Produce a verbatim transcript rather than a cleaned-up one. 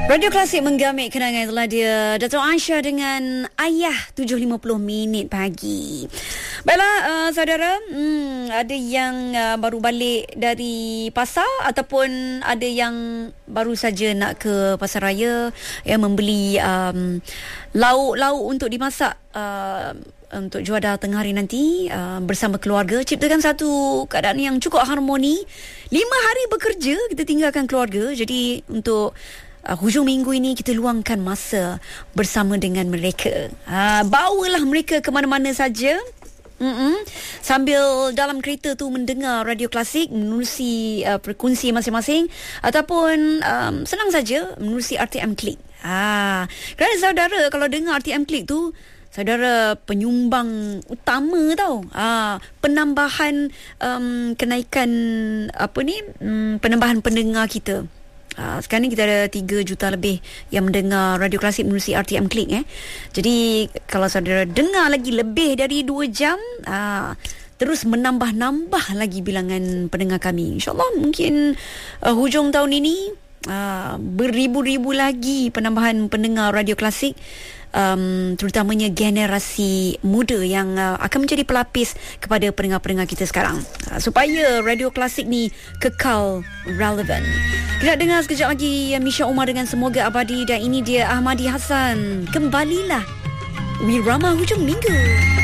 Radio Klasik menggamit kenangan itulah dia Dato' Aisyah dengan Ayah tujuh lima puluh minit pagi. Baiklah uh, saudara, hmm, ada yang uh, baru balik dari pasar ataupun ada yang baru saja nak ke pasar raya yang membeli um, lauk-lauk untuk dimasak uh, untuk juadah tengah hari nanti uh, bersama keluarga, ciptakan satu keadaan yang cukup harmoni. Lima hari bekerja kita tinggalkan keluarga, jadi untuk Uh, hujung minggu ini kita luangkan masa bersama dengan mereka. Uh, bawalah mereka ke mana-mana saja. Mm-mm. Sambil dalam kereta tu mendengar Radio Klasik, menerusi uh, frekuensi masing-masing, ataupun um, senang saja menerusi R T M Klik. Ah, kerana saudara kalau dengar R T M Klik tu, saudara penyumbang utama tau. Ah, penambahan um, kenaikan apa ni? Um, penambahan pendengar kita. Uh, sekarang ni kita ada tiga juta lebih yang mendengar Radio Klasik menerusi R T M Klik eh. Jadi kalau saudara dengar lagi lebih dari dua jam, uh, terus menambah-nambah lagi bilangan pendengar kami. InsyaAllah mungkin uh, hujung tahun ini uh, beribu-ribu lagi penambahan pendengar Radio Klasik. Um, terutamanya generasi muda yang uh, akan menjadi pelapis kepada pendengar-pendengar kita sekarang, uh, supaya Radio Klasik ni kekal relevan. Kita dengar sekejap lagi uh, Misha Umar dengan Semoga Abadi, dan ini dia Ahmadi Hassan, Kembalilah, Wirama Hujung Minggu.